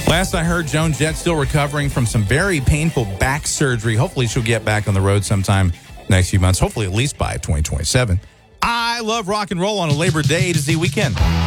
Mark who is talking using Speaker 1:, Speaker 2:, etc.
Speaker 1: Last I heard, Joan Jett still recovering from some very painful back surgery. Hopefully she'll get back on the road sometime next few months, hopefully at least by 2027. I love rock and roll on a Labor Day to Z weekend.